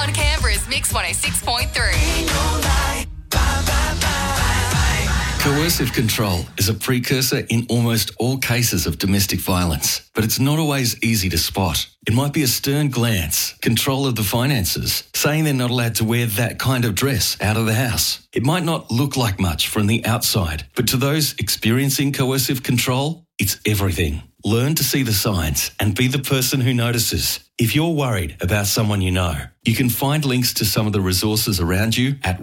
on Canberra's Mix 106.3. Coercive control is a precursor in almost all cases of domestic violence, but it's not always easy to spot. It might be a stern glance, control of the finances, saying they're not allowed to wear that kind of dress out of the house. It might not look like much from the outside, but to those experiencing coercive control, it's everything. Learn to see the signs and be the person who notices. If you're worried about someone you know, you can find links to some of the resources around you at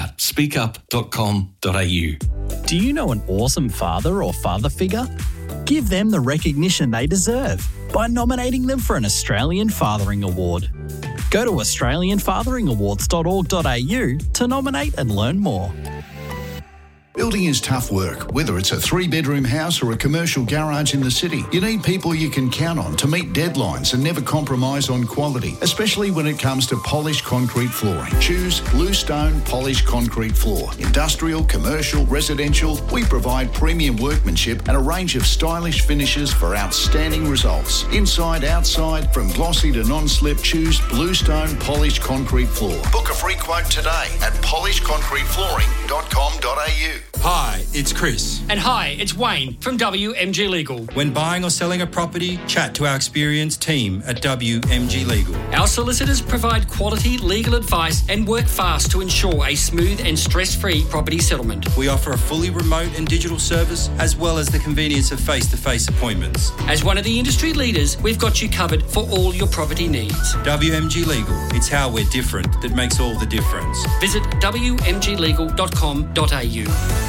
reachoutspeakup.com.au. Do you know an awesome father or father figure? Give them the recognition they deserve by nominating them for an Australian Fathering Award. Go to australianfatheringawards.org.au to nominate and learn more. Building is tough work, whether it's a 3-bedroom house or a commercial garage in the city. You need people you can count on to meet deadlines and never compromise on quality, especially when it comes to polished concrete flooring. Choose Bluestone Polished Concrete Floor. Industrial, commercial, residential, we provide premium workmanship and a range of stylish finishes for outstanding results. Inside, outside, from glossy to non-slip, choose Bluestone Polished Concrete Floor. Book a free quote today at polishedconcreteflooring.com.au. Hi, it's Chris. And hi, it's Wayne from WMG Legal. When buying or selling a property, chat to our experienced team at WMG Legal. Our solicitors provide quality legal advice and work fast to ensure a smooth and stress-free property settlement. We offer a fully remote and digital service as well as the convenience of face-to-face appointments. As one of the industry leaders, we've got you covered for all your property needs. WMG Legal. It's how we're different that makes all the difference. Visit wmglegal.com.au.